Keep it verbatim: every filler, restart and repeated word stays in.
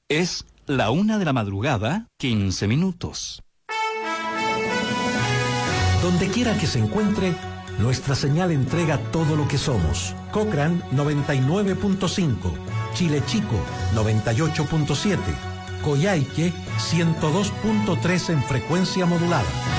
Es la una de la madrugada, quince minutos. Donde quiera que se encuentre, nuestra señal entrega todo lo que somos. Cochrane noventa y nueve punto cinco, Chile Chico noventa y ocho punto siete, Coyhaique ciento dos punto tres en frecuencia modulada.